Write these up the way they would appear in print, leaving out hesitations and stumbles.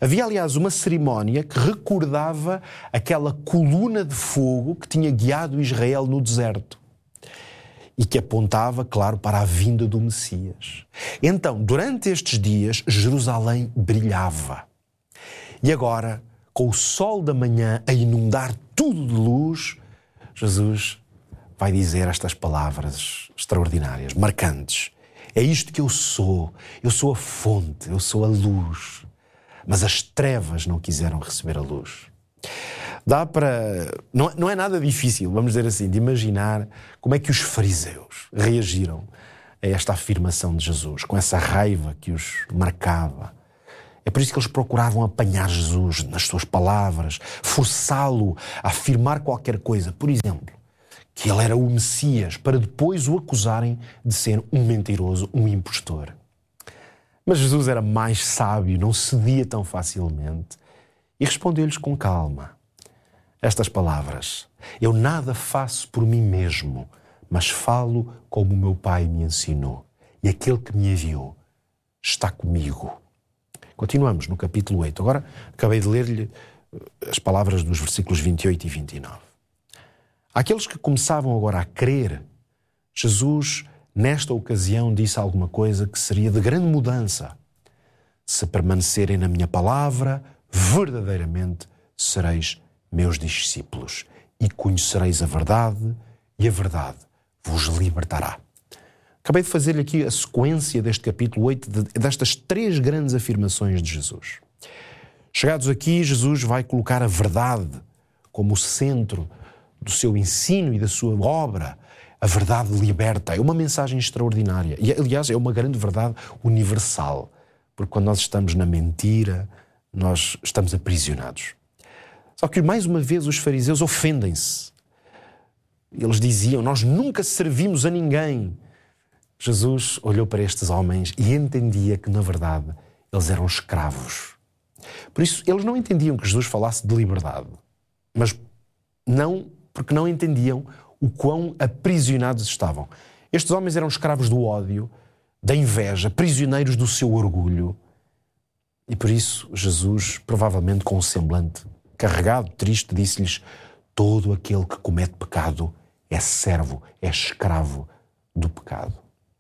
Havia, aliás, uma cerimónia que recordava aquela coluna de fogo que tinha guiado Israel no deserto e que apontava, claro, para a vinda do Messias. Então, durante estes dias, Jerusalém brilhava. E agora, com o sol da manhã a inundar tudo de luz, Jesus vai dizer estas palavras extraordinárias, marcantes. É isto que eu sou a fonte, eu sou a luz. Mas as trevas não quiseram receber a luz. Não é nada difícil, vamos dizer assim, de imaginar como é que os fariseus reagiram a esta afirmação de Jesus, com essa raiva que os marcava. É por isso que eles procuravam apanhar Jesus nas suas palavras, forçá-lo a afirmar qualquer coisa. Por exemplo, que ele era o Messias, para depois o acusarem de ser um mentiroso, um impostor. Mas Jesus era mais sábio, não cedia tão facilmente e respondeu-lhes com calma estas palavras: eu nada faço por mim mesmo, mas falo como o meu Pai me ensinou, e aquele que me enviou está comigo. Continuamos no capítulo 8. Agora acabei de ler-lhe as palavras dos versículos 28 e 29. Àqueles que começavam agora a crer, Jesus, nesta ocasião, disse alguma coisa que seria de grande mudança. Se permanecerem na minha palavra, verdadeiramente sereis meus discípulos e conhecereis a verdade, e a verdade vos libertará. Acabei de fazer-lhe aqui a sequência deste capítulo 8, destas 3 grandes afirmações de Jesus. Chegados aqui, Jesus vai colocar a verdade como o centro do seu ensino e da sua obra. A verdade liberta. É uma mensagem extraordinária. E, aliás, é uma grande verdade universal. Porque quando nós estamos na mentira, nós estamos aprisionados. Só que, mais uma vez, os fariseus ofendem-se. Eles diziam: nós nunca servimos a ninguém. Jesus olhou para estes homens e entendia que, na verdade, eles eram escravos. Por isso, eles não entendiam que Jesus falasse de liberdade. Mas não, porque não entendiam o quão aprisionados estavam. Estes homens eram escravos do ódio, da inveja, prisioneiros do seu orgulho. E por isso, Jesus, provavelmente com um semblante carregado, triste, disse-lhes: todo aquele que comete pecado é servo, é escravo do pecado.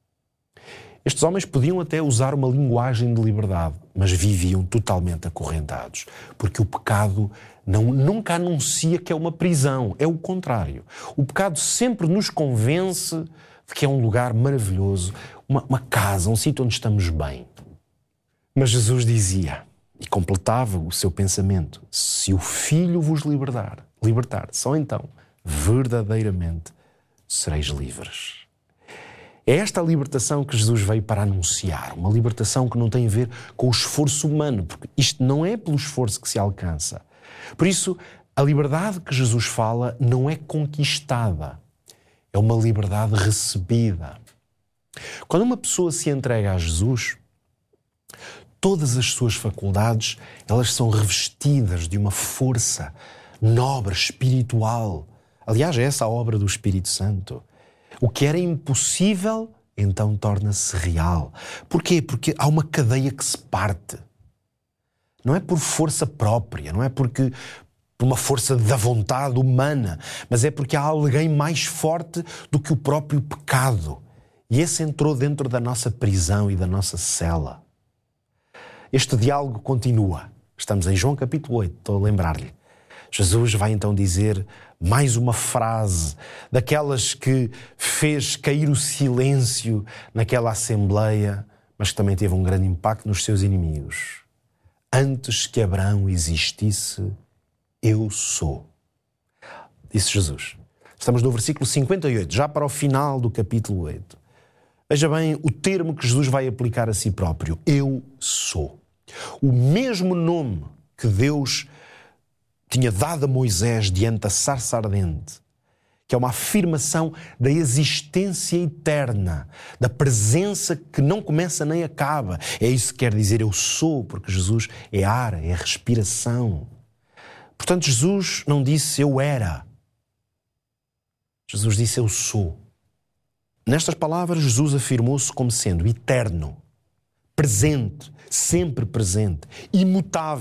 Estes homens podiam até usar uma linguagem de liberdade, mas viviam totalmente acorrentados, porque o pecado nunca anuncia que é uma prisão, é o contrário. O pecado sempre nos convence de que é um lugar maravilhoso, uma casa, um sítio onde estamos bem. Mas Jesus dizia, e completava o seu pensamento: se o Filho vos libertar, só então verdadeiramente sereis livres. É esta a libertação que Jesus veio para anunciar, uma libertação que não tem a ver com o esforço humano, porque isto não é pelo esforço que se alcança. Por isso, a liberdade que Jesus fala não é conquistada, é uma liberdade recebida. Quando uma pessoa se entrega a Jesus, todas as suas faculdades, elas são revestidas de uma força nobre, espiritual. Aliás, é essa a obra do Espírito Santo. O que era impossível, então torna-se real. Porquê? Porque há uma cadeia que se parte. Não é por força própria, não é por uma força da vontade humana, mas é porque há alguém mais forte do que o próprio pecado. E esse entrou dentro da nossa prisão e da nossa cela. Este diálogo continua. Estamos em João capítulo 8, estou a lembrar-lhe. Jesus vai então dizer mais uma frase, daquelas que fez cair o silêncio naquela assembleia, mas que também teve um grande impacto nos seus inimigos. Antes que Abraão existisse, eu sou. Disse Jesus. Estamos no versículo 58, já para o final do capítulo 8. Veja bem o termo que Jesus vai aplicar a si próprio. Eu sou. O mesmo nome que Deus tinha dado a Moisés diante da sarça ardente, que é uma afirmação da existência eterna, da presença que não começa nem acaba. É isso que quer dizer eu sou, porque Jesus é ar, é respiração. Portanto, Jesus não disse eu era. Jesus disse eu sou. Nestas palavras, Jesus afirmou-se como sendo eterno, presente, sempre presente, imutável.